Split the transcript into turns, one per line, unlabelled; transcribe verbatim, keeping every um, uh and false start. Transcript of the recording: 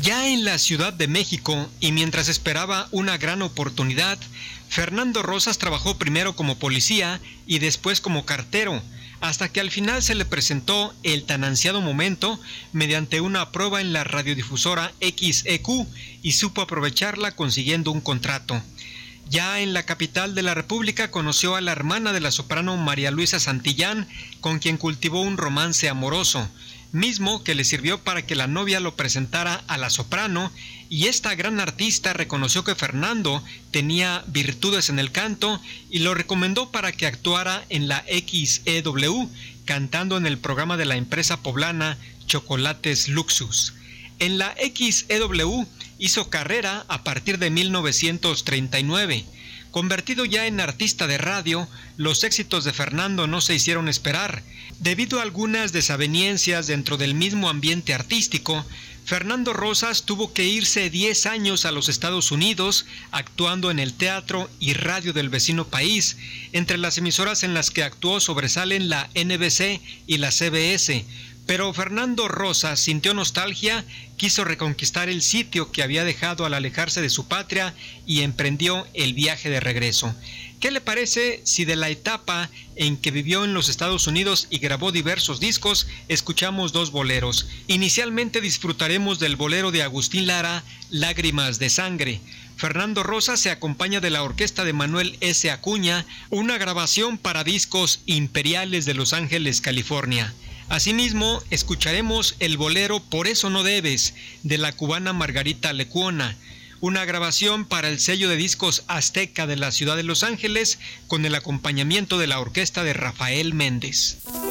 Ya en la Ciudad de México, y mientras esperaba una gran oportunidad, Fernando Rosas trabajó primero como policía y después como cartero, hasta que al final se le presentó el tan ansiado momento mediante una prueba en la radiodifusora X E Q y supo aprovecharla consiguiendo un contrato. Ya en la capital de la República conoció a la hermana de la soprano María Luisa Santillán, con quien cultivó un romance amoroso, mismo que le sirvió para que la novia lo presentara a la soprano, y esta gran artista reconoció que Fernando tenía virtudes en el canto y lo recomendó para que actuara en la X E W, cantando en el programa de la empresa poblana Chocolates Luxus. En la X E W hizo carrera a partir de mil novecientos treinta y nueve. Convertido ya en artista de radio, los éxitos de Fernando no se hicieron esperar. Debido a algunas desavenencias dentro del mismo ambiente artístico, Fernando Rosas tuvo que irse diez años a los Estados Unidos, actuando en el teatro y radio del vecino país. Entre las emisoras en las que actuó sobresalen la N B C y la C B S. Pero Fernando Rosas sintió nostalgia, quiso reconquistar el sitio que había dejado al alejarse de su patria y emprendió el viaje de regreso. ¿Qué le parece si de la etapa en que vivió en los Estados Unidos y grabó diversos discos, escuchamos dos boleros? Inicialmente disfrutaremos del bolero de Agustín Lara, Lágrimas de Sangre. Fernando Rosas se acompaña de la orquesta de Manuel S. Acuña, una grabación para discos Imperiales de Los Ángeles, California. Asimismo, escucharemos el bolero Por eso no debes, de la cubana Margarita Lecuona, una grabación para el sello de discos Azteca de la ciudad de Los Ángeles, con el acompañamiento de la orquesta de Rafael Méndez.